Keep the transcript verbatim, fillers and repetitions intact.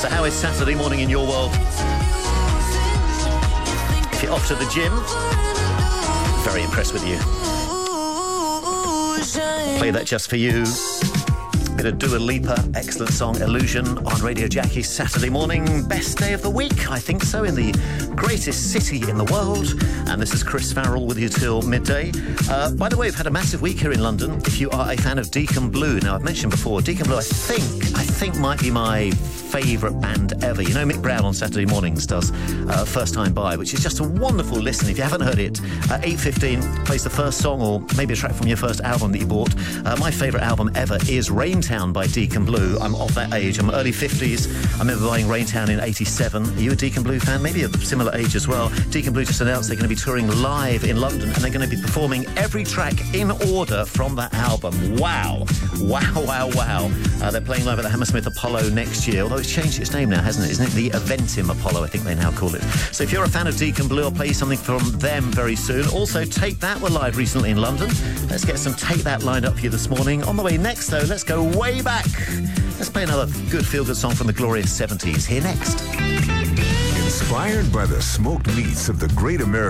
So how is Saturday morning in your world? If you're off to the gym, very impressed with you. Play that just for you. Bit of Dua Lipa, excellent song, Illusion, on Radio Jackie's Saturday morning. Best day of the week, I think so, in the greatest city in the world. And this is Chris Farrell with you till midday. Uh, by the way, we've had a massive week here in London. If you are a fan of Deacon Blue, now I've mentioned before, Deacon Blue, I think, I think might be my favourite band ever. You know, Mick Brown on Saturday mornings does uh, First Time By, which is just a wonderful listen. If you haven't heard it, uh, eight fifteen plays the first song or maybe a track from your first album that you bought. Uh, my favourite album ever is Raintown by Deacon Blue. I'm of that age. I'm early fifties. I remember buying Raintown in eighty-seven. Are you a Deacon Blue fan? Maybe a similar age as well. Deacon Blue just announced they're going to be touring live in London and they're going to be performing every track in order from that album. Wow. Wow, wow, wow. Uh, they're playing live at the Hammersmith Apollo next year, although it's changed its name now, hasn't it? Isn't it the Eventim Apollo, I think they now call it. So if you're a fan of Deacon Blue, I'll play you something from them very soon. Also, Take That were live recently in London. Let's get some Take That lined up for you this morning. On the way next, though, let's go way back. Let's play another good feel-good song from the glorious seventies. Here next. Inspired by the smoked meats of the great American